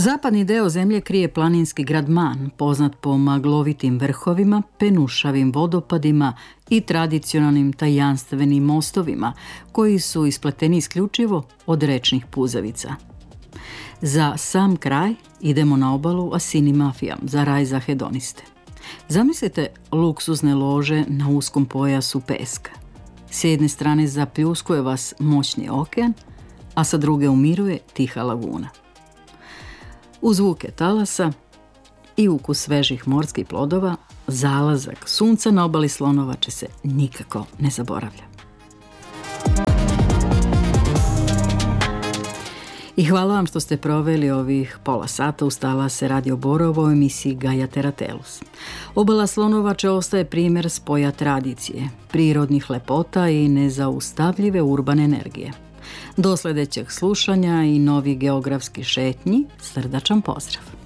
Zapadni deo zemlje krije planinski grad Man, poznat po maglovitim vrhovima, penušavim vodopadima i tradicionalnim tajanstvenim mostovima, koji su ispleteni isključivo od rečnih puzavica. Za sam kraj idemo na obalu Asini Mafijam, za raj za hedoniste. Zamislite luksuzne lože na uskom pojasu peska. S jedne strane zapljuskuje vas moćni okean, a sa druge umiruje tiha laguna. Uz zvuke talasa i ukus svežih morskih plodova, zalazak sunca na obali Slonovače se nikako ne zaboravlja. I hvala vam što ste proveli ovih pola sata uz talase Radio Borovo u emisiji Gaia Terra Tellus. Obala Slonovače ostaje primjer spoja tradicije, prirodnih lepota i nezaustavljive urbane energije. Do sljedećeg slušanja i novih geografskih šetnji, srdačan pozdrav!